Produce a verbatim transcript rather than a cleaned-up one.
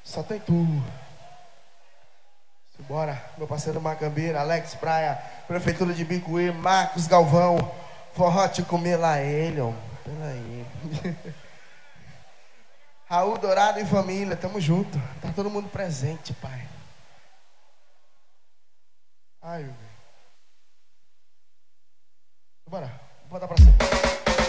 Só tem tu. Bora, meu parceiro Macambeira, Alex Praia, Prefeitura de Bicuí, Marcos Galvão, Forró te comer lá ele, ó. Peraí. Raul Dourado e família, tamo junto. Tá todo mundo presente, pai.